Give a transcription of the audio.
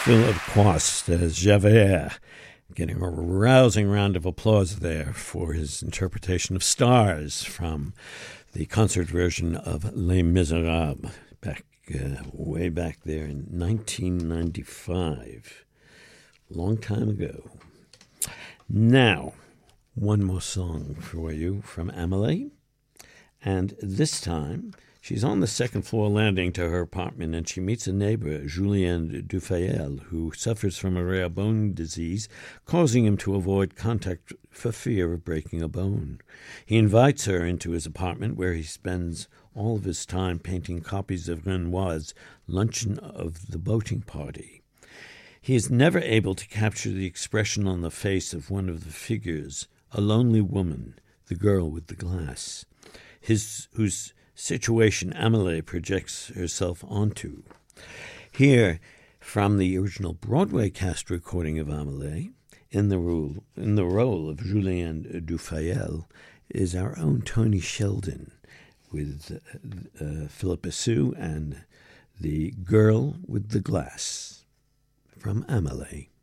Philip Quast as Javert, getting a rousing round of applause there for his interpretation of Stars from the concert version of Les Miserables, way back there in 1995. Long time ago. Now, one more song for you from Amelie. And this time, she's on the second floor landing to her apartment, and she meets a neighbor, Julien Dufayel, who suffers from a rare bone disease, causing him to avoid contact for fear of breaking a bone. He invites her into his apartment, where he spends all of his time painting copies of Renoir's Luncheon of the Boating Party. He is never able to capture the expression on the face of one of the figures, a lonely woman, the girl with the glass, whose situation Amelie projects herself onto. Here, from the original Broadway cast recording of Amelie, in the role of Julien Dufayel, is our own Tony Sheldon, with Philippa Sue and the girl with the glass from Amelie.